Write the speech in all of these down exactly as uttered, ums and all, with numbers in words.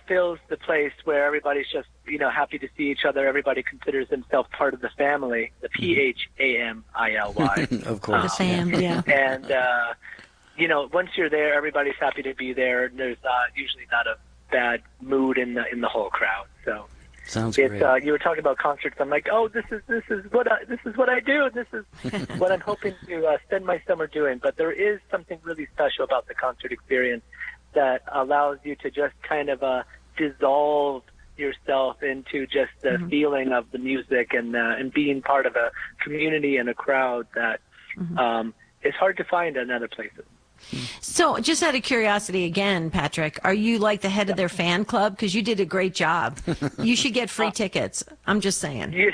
fills the place where everybody's just, you know, happy to see each other. Everybody considers themselves part of the family, the P H A M I L Y. Of course. The fam, yeah. And, uh, you know, once you're there, everybody's happy to be there. And there's uh, usually not a bad mood in the in the whole crowd. So sounds it's, great. Uh, you were talking about concerts. I'm like, oh, this is this is what I, this is what I do. This is what I'm hoping to uh, spend my summer doing. But there is something really special about the concert experience that allows you to just kind of uh, dissolve yourself into just the mm-hmm. feeling of the music and uh, and being part of a community and a crowd that mm-hmm. um, is hard to find in other places. So, just out of curiosity again, Patrick, are you like the head of their fan club? Because you did a great job. You should get free tickets. I'm just saying. You,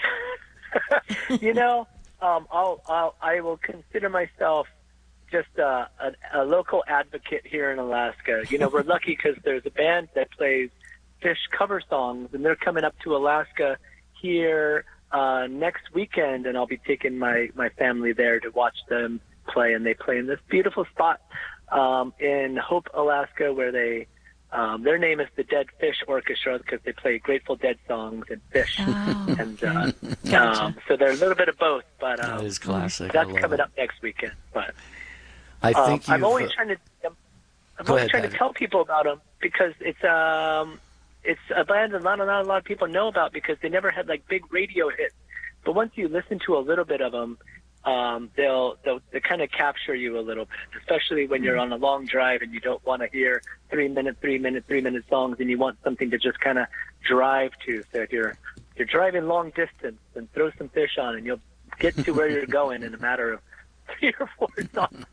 you know, um, I'll, I'll I will consider myself just a, a, a local advocate here in Alaska. You know, we're lucky because there's a band that plays Phish cover songs, and they're coming up to Alaska here uh, next weekend, and I'll be taking my, my family there to watch them play, and they play in this beautiful spot um, in Hope, Alaska, where they um, their name is the Dead Phish Orchestra because they play Grateful Dead songs and Phish, oh, and uh, gotcha. um, so they're a little bit of both. But um, that is classic. That's coming it. up next weekend. But I think um, I'm always uh, trying to I'm, I'm Go always ahead, trying Patrick. to tell people about them because it's um it's a band that not, not a lot of people know about because they never had like big radio hits. But once you listen to a little bit of them, um, they'll, they'll, they kind of capture you a little bit, especially when you're on a long drive and you don't want to hear three minute, three minute, three minute songs and you want something to just kind of drive to. So if you're, if you're driving long distance, then throw some Phish on and you'll get to where you're going in a matter of three or four songs.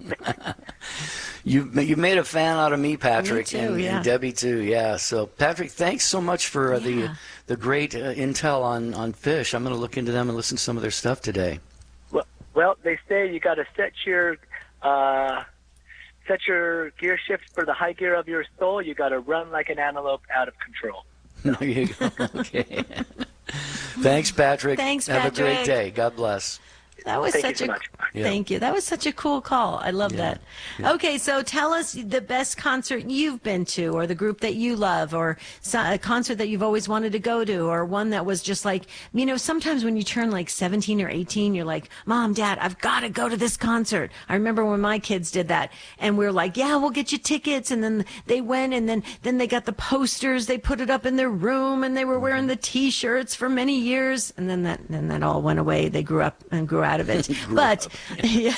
You you made a fan out of me, Patrick, Me too, and, yeah. and Debbie too. Yeah. So Patrick, thanks so much for uh, Yeah. the the great uh, intel on on Phish. I'm going to look into them and listen to some of their stuff today. Well, well, they say you got to set your uh, set your gear shift for the high gear of your soul. You got to run like an antelope out of control. So. There you go. Okay. Thanks, Patrick. Thanks, Have a great Patrick. day. God bless. That was Thank such you so a much. Yeah. thank you. That was such a cool call. I love Yeah. that. Yeah. Okay, so tell us the best concert you've been to, or the group that you love, or so- a concert that you've always wanted to go to, or one that was just like, you know, sometimes when you turn like seventeen or eighteen, you're like, Mom, Dad, I've got to go to this concert. I remember when my kids did that, and we were like, yeah, we'll get you tickets, and then they went, and then then they got the posters, they put it up in their room, and they were wearing the T-shirts for many years, and then that then that all went away. They grew up and grew out of it, but. Yeah.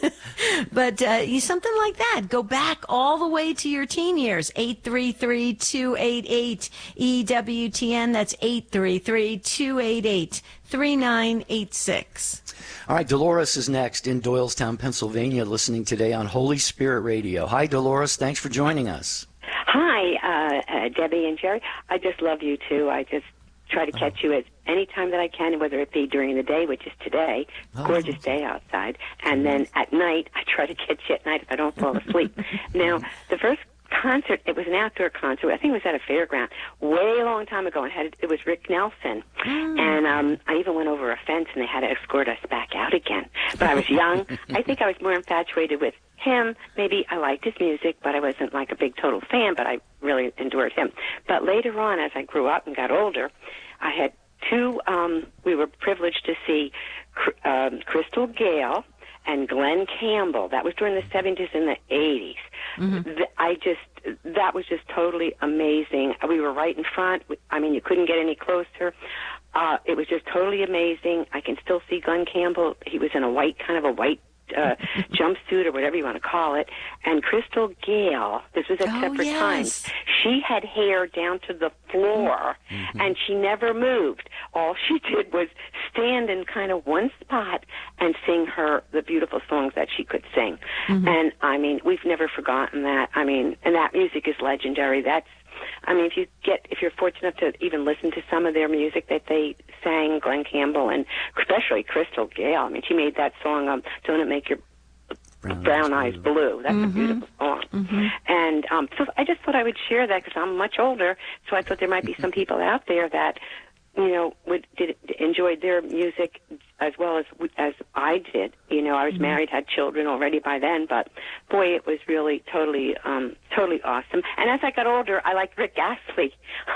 But uh, you, something like that. Go back all the way to your teen years. eight three three, two eight eight, E W T N. That's eight three three, two eight eight, three nine eight six. All right, Dolores is next in Doylestown, Pennsylvania, listening today on Holy Spirit Radio. Hi, Dolores. Thanks for joining us. Hi, uh, uh, Debbie and Jerry. I just love you, too. I just try to catch you at any time that I can, whether it be during the day, which is today, Oh. gorgeous day outside, and then at night, I try to catch you at night if I don't fall asleep. Now, the first concert, it was an outdoor concert. I think it was at a fairground way a long time ago, and had it was Rick Nelson. And um, I even went over a fence, and they had to escort us back out again. But I was young. I think I was more infatuated with him. Maybe I liked his music, but I wasn't like a big total fan, but I really endured him. But later on, as I grew up and got older, I had two, um, we were privileged to see um, Crystal Gale and Glenn Campbell. That was during the seventies and the eighties. Mm-hmm. I just, that was just totally amazing. We were right in front. I mean, you couldn't get any closer. Uh, it was just totally amazing. I can still see Glenn Campbell. He was in a white, kind of a white uh, jumpsuit or whatever you want to call it. And Crystal Gale, this was at Oh, separate yes. times. She had hair down to the floor, mm-hmm. and she never moved. All she did was stand in kind of one spot and sing her the beautiful songs that she could sing. Mm-hmm. And, I mean, we've never forgotten that. I mean, and that music is legendary. That's, I mean, if you get, if you're fortunate enough to even listen to some of their music that they sang, Glenn Campbell and especially Crystal Gale. I mean, she made that song, um, "Don't It Make Your Brown, Brown Eyes Blue." blue. That's mm-hmm. a beautiful song. Mm-hmm. And um, so I just thought I would share that because I'm much older. So I thought there might be some people out there that, you know, would did enjoyed their music as well as as I did. You know, I was mm-hmm. married, had children already by then, but boy, it was really totally, um, totally awesome. And as I got older, I liked Rick Astley.